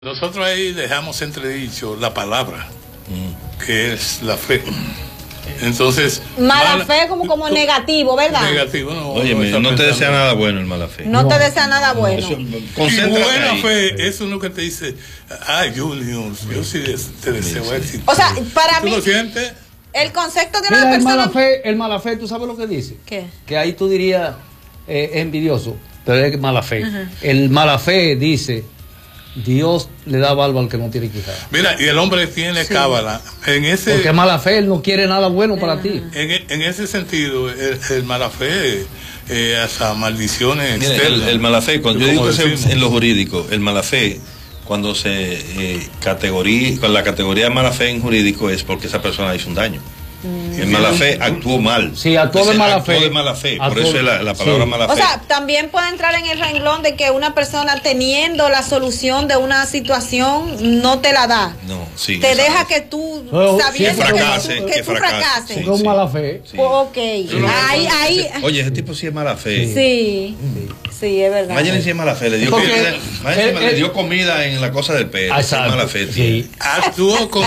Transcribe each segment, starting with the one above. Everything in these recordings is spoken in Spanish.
Nosotros ahí dejamos entredicho la palabra, que es la fe. Entonces, mala fe como negativo, ¿verdad? Negativo, no. Oye, no te desea nada bueno el mala fe. No te desea nada bueno. Y buena fe es uno que te dice, Junior, yo sí te deseo éxito. O sea, para ¿Tú mí, lo sientes? el concepto de una persona... El mala fe, ¿tú sabes lo que dice? ¿Qué? Que ahí tú dirías envidioso, pero es mala fe. El mala fe dice... Dios le da barba al que no tiene quijada. Mira, y el hombre tiene cábala. Porque mala fe, él no quiere nada bueno para ti. En ese sentido, el mala fe, hasta maldiciones externas. El mala fe, cuando yo digo que en lo jurídico, el mala fe, cuando se categoriza, con la categoría de mala fe en jurídico es porque esa persona hizo un daño. El mala fe actuó mal. Sí, actuó de mala fe. Actuó de mala fe, por eso es la palabra mala fe. O sea, también puede entrar en el renglón de que una persona teniendo la solución de una situación no te la da. No, sí. Te deja que tú, sabiendo que tú fracases. Sí, con mala fe. Sí. Ok. Ahí. Oye, ese tipo sí es mala fe. Sí, es verdad. Mañana sí es mala fe. Le dio comida en la cosa del perro. Es mala fe. Sí. Actuó con...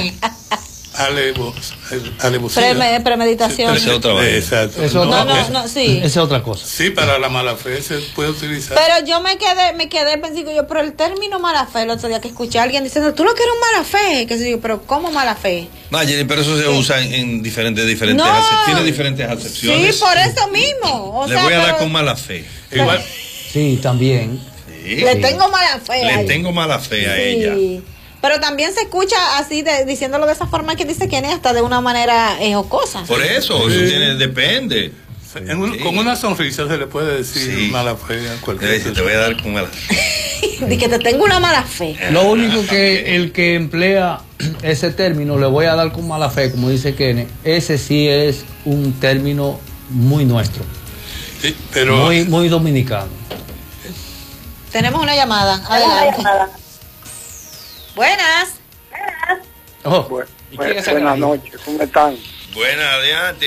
Premeditación. Esa es otra cosa. Exacto. Sí. Esa es otra cosa. Sí, para la mala fe se puede utilizar. Pero yo me quedé pensando yo, pero el término mala fe, el otro día que escuché a alguien diciendo, tú lo que eres mala fe, que yo, pero ¿cómo mala fe? Jenny, pero eso se usa en diferentes tiene diferentes acepciones. Sí, por eso mismo. Le voy a dar con mala fe. Igual. Sí, también. Sí. Le tengo mala fe. Le tengo mala fe a ella. Pero también se escucha así, diciéndolo de esa forma que dice Kenny, hasta de una manera jocosa. Por eso depende. Con una sonrisa se le puede decir mala fe a cualquier persona. Te voy a dar con mala fe. De que te tengo una mala fe. Lo único que el que emplea ese término, le voy a dar con mala fe, como dice Kenny, ese sí es un término muy nuestro. Sí, pero... Muy dominicano. Tenemos una llamada. Adelante. Buenas. Buenas noches, ¿cómo están? Buenas, adelante.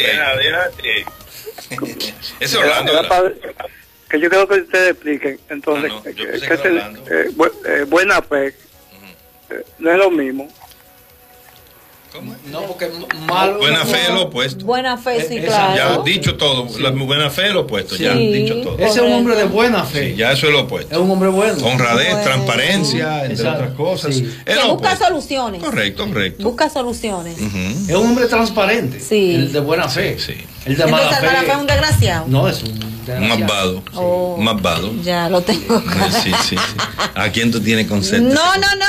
Es Orlando. Que yo creo que ustedes expliquen. Entonces, buena fe no es lo mismo. ¿Cómo es? No, porque malo. Buena fe es lo opuesto. Buena fe, sí, claro. Ya dicho todo, la buena fe es lo opuesto, ya dicho todo. Ese es un hombre de buena fe. Sí, ya eso es lo opuesto. Es un hombre bueno. Honradez, transparencia, entre otras cosas. Sí. Que busca soluciones. Correcto. Busca soluciones. Es un hombre transparente. Sí. El de buena fe. Sí. El de Entonces, mala fe. mala fe es un desgraciado. No, es un malvado. Malvado. Ya lo tengo. Sí. ¿A quién tú tienes concepto? No.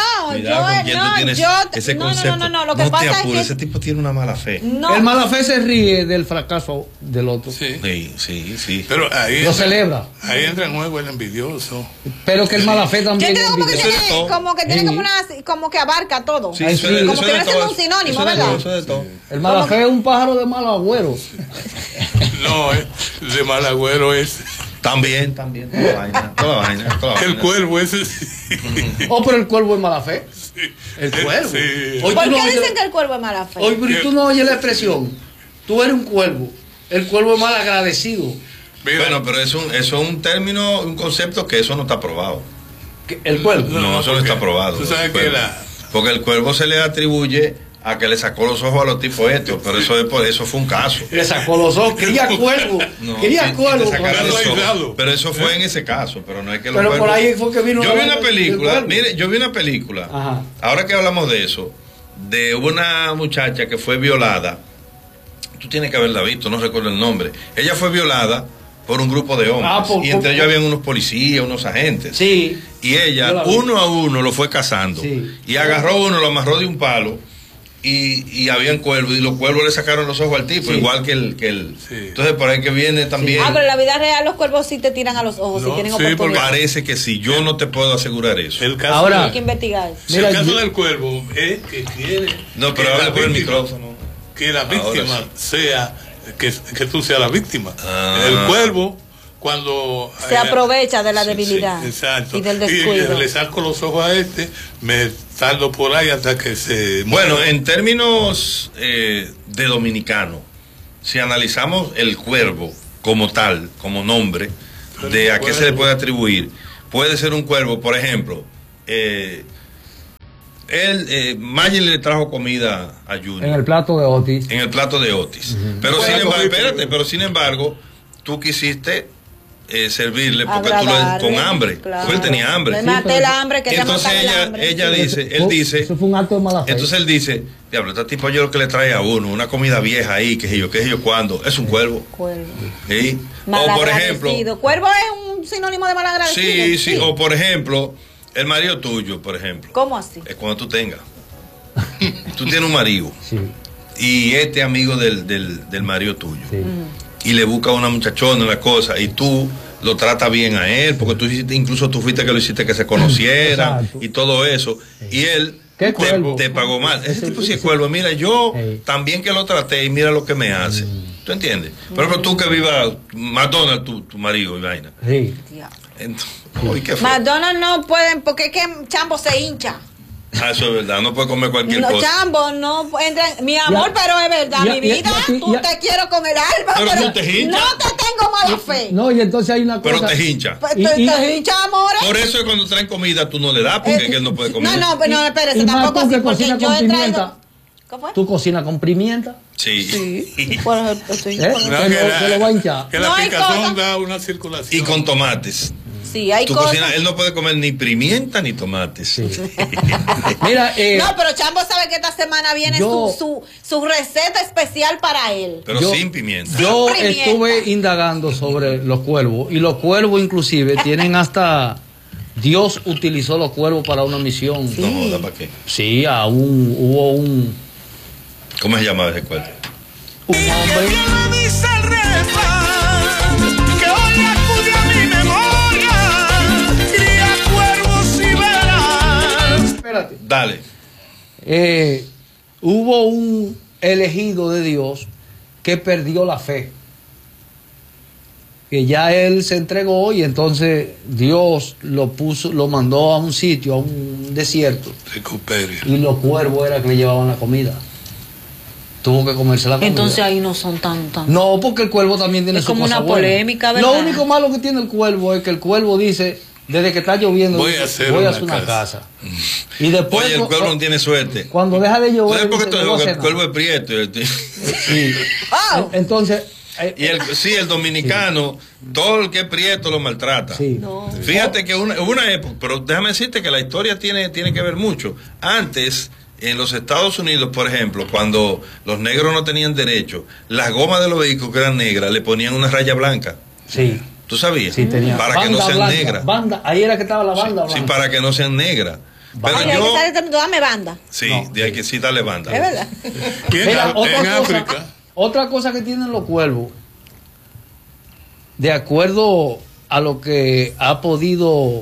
Ese concepto. No. Lo que pasa es que ese tipo tiene una mala fe. No. El mala fe se ríe del fracaso del otro. Sí. Pero ahí lo celebra. Ahí entra en juego el envidioso. Pero que el mala fe también. Yo entiendo como que abarca todo. Sí, como que viene siendo un sinónimo, ¿verdad? Eso de todo. El mala fe es un pájaro de mal agüero. No, de mal agüero es. También. Toda vaina. El cuervo ese. Pero el cuervo es mala fe. El cuervo. Sí. ¿Por qué dicen que el cuervo es mala fe? Oye, pero tú no oyes la expresión. Tú eres un cuervo. El cuervo es mal agradecido. Bueno, pero eso es un término, un concepto que eso no está probado. ¿El cuervo? No, eso no está probado. Tú sabes que porque el cuervo se le atribuye a que le sacó los ojos a los tipos estos, pero eso fue un caso. Le sacó los ojos, quería cuervo. Quería cuervo. Pero eso fue en ese caso, pero no es que pero por ahí fue que vino. Yo vi una película, Ajá. Ahora que hablamos de eso, de una muchacha que fue violada. Tú tienes que haberla visto, no recuerdo el nombre. Ella fue violada por un grupo de hombres. Y entre ellos habían unos policías, unos agentes. Sí. Y ella, uno a uno, lo fue cazando. Sí. Y agarró uno, lo amarró de un palo. Y habían cuervos. Y los cuervos le sacaron los ojos al tipo, igual que el. Sí. Entonces, por ahí que viene también. Pero en la vida real los cuervos sí te tiran a los ojos. Si tienen oportunidad. Parece que sí. Yo no te puedo asegurar eso. El caso ahora hay que investigar. El caso del cuervo es que quiere. No, pero habla por el micrófono. Que la víctima sea. Que tú seas la víctima. El cuervo, cuando se aprovecha de la debilidad y del descuido. Y le saco los ojos a me tardo por ahí hasta que se muera. Bueno, en términos de dominicano, si analizamos el cuervo como tal, como nombre, de a qué se le puede atribuir, puede ser un cuervo, por ejemplo, Maggi le trajo comida a Junior. En el plato de Otis. En el plato de Otis. Pero sin embargo, tú quisiste servirle porque con hambre. Claro. Porque él tenía hambre. Le maté el hambre, que entonces ella dice, él dice, eso fue un acto de mala fe. entonces él dice, diablo, este tipo yo lo que le trae a uno, una comida vieja ahí, qué sé yo, cuándo, es un cuervo. ¿Sí? O por ejemplo, cuervo es un sinónimo de malagradecido. sí, o por ejemplo, el marido tuyo, por ejemplo. ¿Cómo así? Es cuando tú tengas. Tú tienes un marido. Sí. Y este amigo del marido tuyo. Sí. Y le busca a una muchachona la cosa y tú lo tratas bien a él porque incluso tú fuiste que lo hiciste que se conociera. Exacto. Y todo eso y él te pagó mal. Ese tipo sí es cuervo. Mira, yo también que lo traté y mira lo que me hace. ¿Tú entiendes? Por ejemplo, tú que vivas McDonald's, tu marido y vaina. Sí. Entonces, ¿qué fue? McDonald's no pueden porque es que Chambo se hincha. Eso es verdad, no puede comer cualquier cosa. Chambo, no entra. Mi amor, pero es verdad, mi vida. Tú te quiero con el alma. Pero tú te hinchas. No te tengo mala fe. No, y entonces hay una cosa. Pero te hincha. Te hincha, amor. Por eso es cuando traen comida tú no le das, porque es que él no puede comer. No, espérese, tampoco así, porque yo he traído. ¿Cómo es? ¿Tú cocinas con pimienta? Sí. Por ejemplo, sí. Que lo va a hinchar. Que la picazón da una circulación. Y con tomates. Sí, hay cosas. Él no puede comer ni pimienta ni tomates. Sí. Mira, no, pero Chambo sabe que esta semana viene su receta especial para él. Pero sin pimienta. Yo estuve indagando sobre los cuervos y los cuervos inclusive tienen hasta... Dios utilizó los cuervos para una misión. Sí. No joda, ¿para qué? Sí, hubo un... ¿Cómo se llamaba ese cuervo? Un hombre... Espérate. Dale. Hubo un elegido de Dios que perdió la fe. Que ya él se entregó y entonces Dios lo mandó a un sitio, a un desierto. Recupere. Y los cuervos era que le llevaban la comida. Tuvo que comerse la comida. Entonces ahí no son tan... No, porque el cuervo también tiene su cosa buena. Es como una polémica, ¿verdad? Lo único malo que tiene el cuervo es que el cuervo dice, desde que está lloviendo, voy a hacer una casa. Y después, oye, el cuervo no tiene suerte. Cuando deja de llover... ¿Sabes por qué te digo que el cuervo es prieto? Sí. Oh. Entonces... Y el dominicano, todo el que es prieto lo maltrata. Sí. No. Fíjate que una época, pero déjame decirte que la historia tiene que ver mucho. Antes, en los Estados Unidos, por ejemplo, cuando los negros no tenían derecho, las gomas de los vehículos que eran negras le ponían una raya blanca. Sí. ¿Tú sabías? Sí, tenía. Para banda que no sean blanca, negras. Banda, ahí era que estaba la banda blanca. Sí, para que no sean negras. Pero dame banda. Sí, de ahí que sí, dale banda. Es verdad. Mira, en África. Otra cosa que tienen los cuervos, de acuerdo a lo que ha podido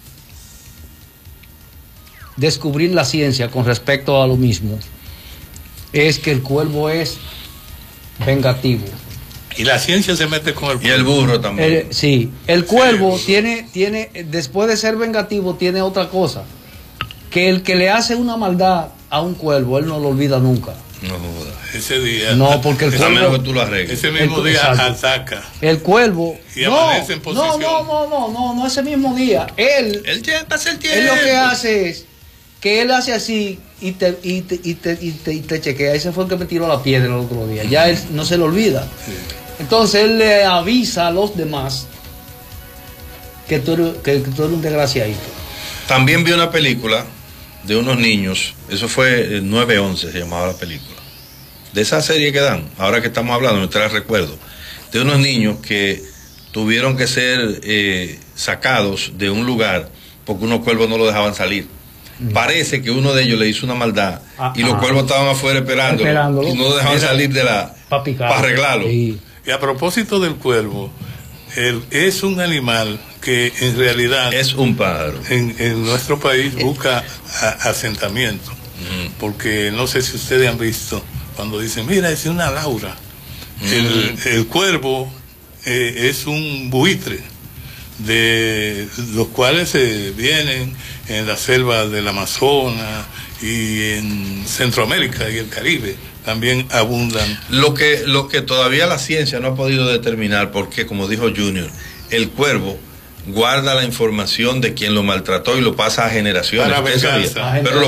descubrir la ciencia con respecto a lo mismo, es que el cuervo es vengativo. Y la ciencia se mete con el burro. Y el burro también. Sí, el cuervo tiene, después de ser vengativo, tiene otra cosa, que el que le hace una maldad a un cuervo, él no lo olvida nunca. No joda. Ese día. No, porque el a cuervo... menos que tú lo arregles. Ese mismo día ataca. El cuervo... Y amanece en posición. No, ese mismo día. Él pasa el tiempo. Él lo que hace es que él hace así y te chequea. Ese fue el que me tiró la piedra el otro día. Ya él no se lo olvida. Sí. Entonces él le avisa a los demás que tú eres un desgraciadito. También vi una película de unos niños, eso fue 9-11 se llamaba la película, de esa serie que dan, ahora que estamos hablando, me trae recuerdo, de unos niños que tuvieron que ser sacados de un lugar porque unos cuervos no lo dejaban salir. Parece que uno de ellos le hizo una maldad y los cuervos estaban afuera esperándolo y no lo dejaban salir de la para arreglarlo. Sí. Y a propósito del cuervo, es un animal que en realidad es un pájaro. En nuestro país busca asentamiento, porque no sé si ustedes han visto cuando dicen, mira, es una laura. El cuervo es un buitre de los cuales vienen en la selva del Amazonas y en Centroamérica y el Caribe también abundan. Lo que todavía la ciencia no ha podido determinar, porque como dijo Junior, el cuervo guarda la información de quien lo maltrató y lo pasa a generaciones. Para venganza. Pero